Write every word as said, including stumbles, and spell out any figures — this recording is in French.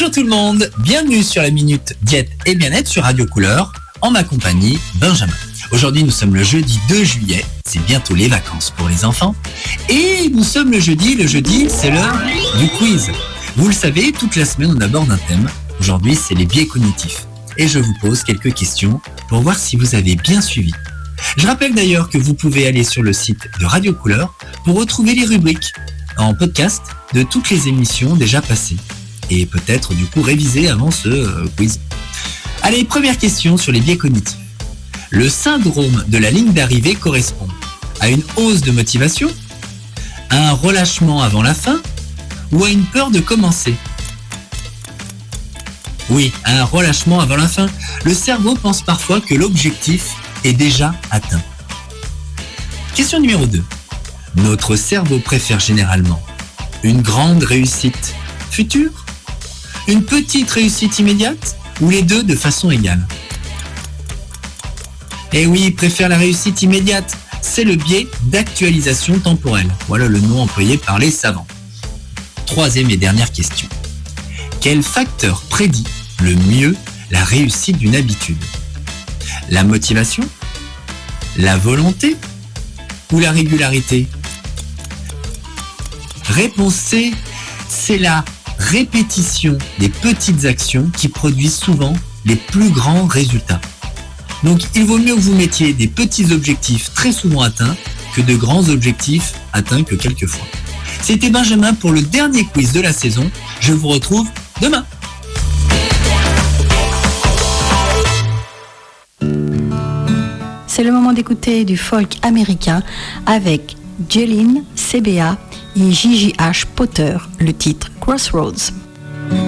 Bonjour tout le monde, bienvenue sur la Minute Diète et Bien-être sur Radio Couleur, en ma compagnie, Benjamin. Aujourd'hui, nous sommes le jeudi deux juillet, c'est bientôt les vacances pour les enfants. Et nous sommes le jeudi, le jeudi, c'est l'heure du quiz. Vous le savez, toute la semaine, on aborde un thème. Aujourd'hui, c'est les biais cognitifs. Et je vous pose quelques questions pour voir si vous avez bien suivi. Je rappelle d'ailleurs que vous pouvez aller sur le site de Radio Couleur pour retrouver les rubriques en podcast de toutes les émissions déjà passées. Et peut-être du coup réviser avant ce euh, quiz. Allez, première question sur les biais cognitifs. Le syndrome de la ligne d'arrivée correspond à une hausse de motivation, à un relâchement avant la fin ou à une peur de commencer? Oui, à un relâchement avant la fin. Le cerveau pense parfois que l'objectif est déjà atteint. Question numéro deux. Notre cerveau préfère généralement une grande réussite future, une petite réussite immédiate ou les deux de façon égale? Eh oui, il préfère la réussite immédiate. C'est le biais d'actualisation temporelle. Voilà le nom employé par les savants. Troisième et dernière question. Quel facteur prédit le mieux la réussite d'une habitude? La motivation, la volonté ou la régularité? Réponse C, c'est la répétition des petites actions qui produisent souvent les plus grands résultats. Donc il vaut mieux que vous mettiez des petits objectifs très souvent atteints que de grands objectifs atteints que quelques fois. C'était Benjamin pour le dernier quiz de la saison. Je vous retrouve demain. C'est le moment d'écouter du folk américain avec Jeline, C B A et J J H Potter, le titre Crossroads.